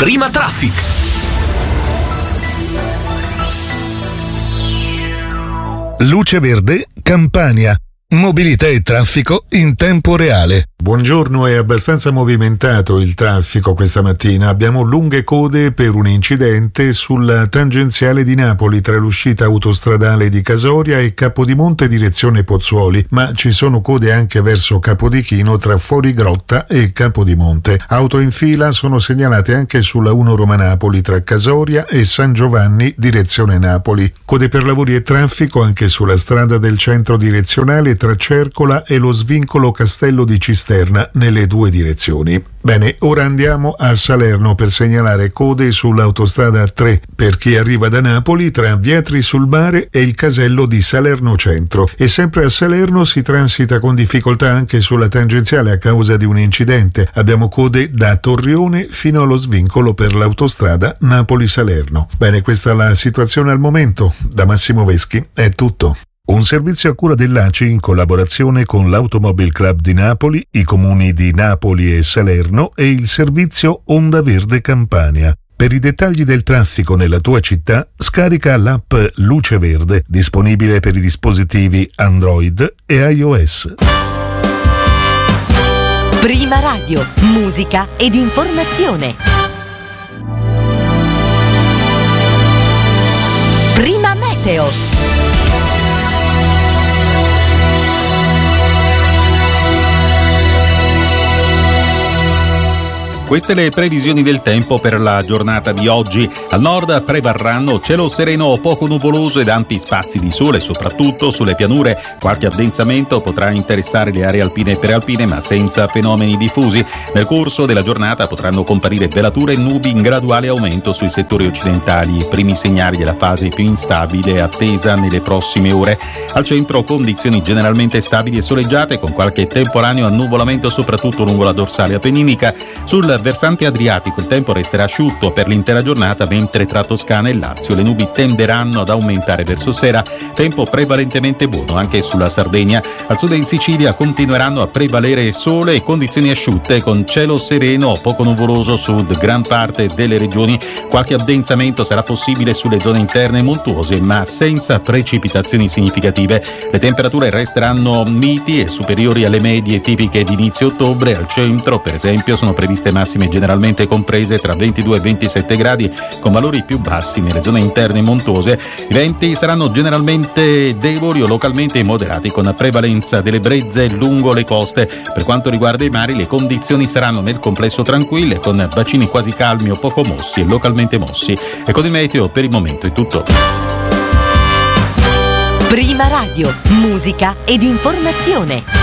Prima Traffic. Luce verde, Campania. Mobilità e traffico in tempo reale. Buongiorno, è abbastanza movimentato il traffico questa mattina. Abbiamo lunghe code per un incidente sulla tangenziale di Napoli tra l'uscita autostradale di Casoria e Capodimonte direzione Pozzuoli, ma ci sono code anche verso Capodichino tra Fuorigrotta e Capodimonte. Auto in fila sono segnalate anche sulla 1 Roma-Napoli tra Casoria e San Giovanni direzione Napoli. Code per lavori e traffico anche sulla strada del centro direzionale tra Cercola e lo svincolo Castello di Cisterna nelle due direzioni. Bene, ora andiamo a Salerno per segnalare code sull'autostrada 3 per chi arriva da Napoli tra Vietri sul Mare e il casello di Salerno Centro, e sempre a Salerno si transita con difficoltà anche sulla tangenziale a causa di un incidente. Abbiamo code da Torrione fino allo svincolo per l'autostrada Napoli-Salerno. Bene, questa è la situazione al momento. Da Massimo Veschi è tutto. Un servizio a cura dell'ACI in collaborazione con l'Automobile Club di Napoli, i comuni di Napoli e Salerno e il servizio Onda Verde Campania. Per i dettagli del traffico nella tua città, scarica l'app Luce Verde, disponibile per i dispositivi Android e iOS. Prima Radio, musica ed informazione. Prima Meteo. Queste le previsioni del tempo per la giornata di oggi. Al nord prevarranno cielo sereno o poco nuvoloso ed ampi spazi di sole, soprattutto sulle pianure. Qualche addensamento potrà interessare le aree alpine e prealpine, ma senza fenomeni diffusi. Nel corso della giornata potranno comparire velature e nubi in graduale aumento sui settori occidentali. I primi segnali della fase più instabile attesa nelle prossime ore. Al centro condizioni generalmente stabili e soleggiate, con qualche temporaneo annuvolamento soprattutto lungo la dorsale appenninica. Sul versante adriatico il tempo resterà asciutto per l'intera giornata, mentre tra Toscana e Lazio le nubi tenderanno ad aumentare verso sera. Tempo prevalentemente buono anche sulla Sardegna. Al sud e in Sicilia continueranno a prevalere sole e condizioni asciutte, con cielo sereno o poco nuvoloso su gran parte delle regioni. Qualche addensamento sarà possibile sulle zone interne montuose, ma senza precipitazioni significative. Le temperature resteranno miti e superiori alle medie tipiche di inizio ottobre. Al centro, per esempio, sono previste massime generalmente comprese tra 22 e 27 gradi, con valori più bassi nelle zone interne montuose. I venti saranno generalmente deboli o localmente moderati, con prevalenza delle brezze lungo le coste. Per quanto riguarda i mari, le condizioni saranno nel complesso tranquille, con bacini quasi calmi o poco mossi e localmente mossi. E con il meteo per il momento è tutto. Prima Radio, musica ed informazione.